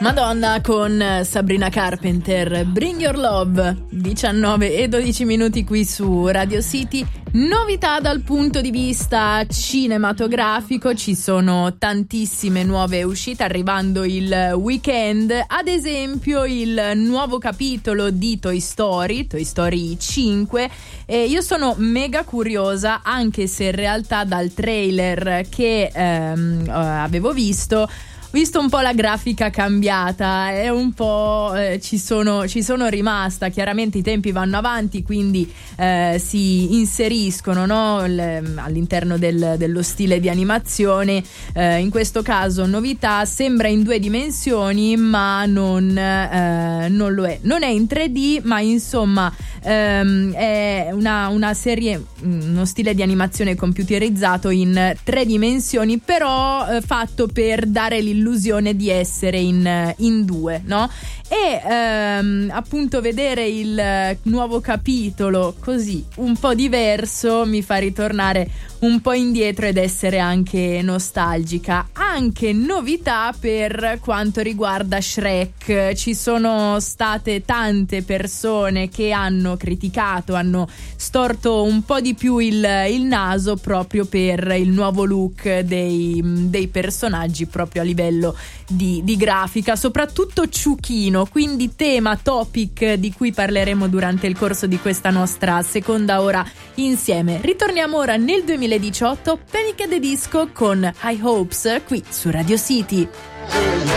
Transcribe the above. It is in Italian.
Madonna con Sabrina Carpenter, Bring Your Love, 19:12 qui su Radio City. Novità dal punto di vista cinematografico, ci sono tantissime nuove uscite arrivando il weekend, ad esempio il nuovo capitolo di Toy Story 5, e io sono mega curiosa, anche se in realtà dal trailer che avevo visto un po' la grafica cambiata, è un po' ci sono rimasta. Chiaramente i tempi vanno avanti, quindi si inseriscono, no, all'interno dello stile di animazione. In questo caso novità, sembra in 2 dimensioni ma non lo è, non è in 3D, ma insomma è una serie, uno stile di animazione computerizzato in 3 dimensioni, però fatto per dare l'illusione di essere in 2, no? E appunto vedere il nuovo capitolo così un po' diverso mi fa ritornare un po' indietro ed essere anche nostalgica. Anche novità per quanto riguarda Shrek, ci sono state tante persone che hanno criticato, hanno storto un po' di più il naso proprio per il nuovo look dei personaggi, proprio a livello di grafica, soprattutto Ciuchino, quindi tema, topic di cui parleremo durante il corso di questa nostra seconda ora insieme. Ritorniamo ora nel 2018, Panic! At the Disco con High Hopes qui su Radio City.